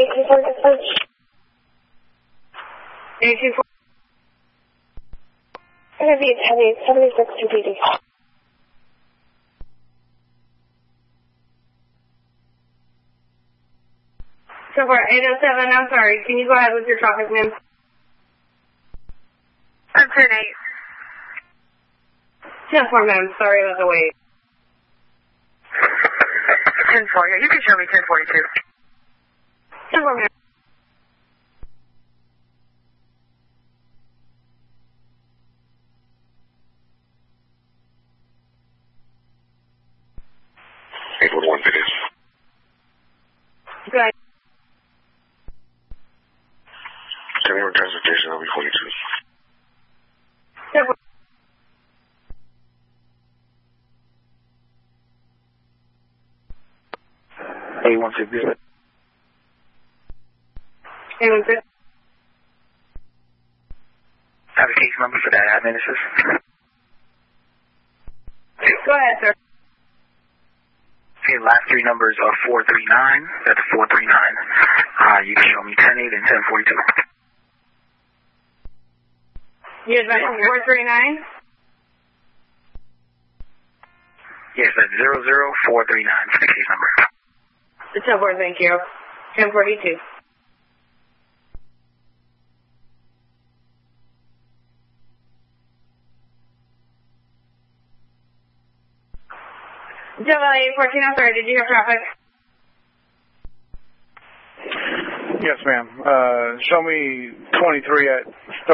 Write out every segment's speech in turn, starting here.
824. Gonna be a heavy 76 2PD. So for 807, I'm sorry. Can you go ahead with your traffic, ma'am? I'm 10-8. 10-4, ma'am. Sorry about the wait. 10-4, yeah, you can show me 1042. 10-4, ma'am. Good. Tell me what transportation will be 42. 10-4. A16. A16. Have a case number for that admin assist. Go ahead, sir. Okay, last three numbers are 439. That's 439. You can show me 10-8 and 1042. You advise 439? Yes, that's 00439 for the case number. 10-4, thank you. 1042. Chevrolet 14, I'm sorry, did you have traffic? Yes, ma'am. Show me 23 at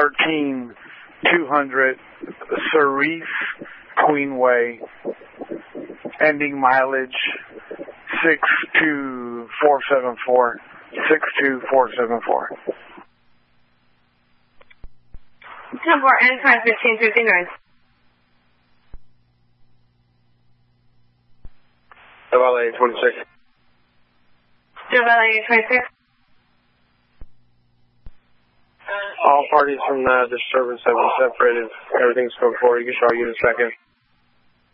13200 Cerise Queenway, ending mileage 62474. 62474. 10-4, and time 1559. Chevrolet 26. Chevrolet 26. All parties from the disturbance have been separated. Everything's going forward. You can show you in a second.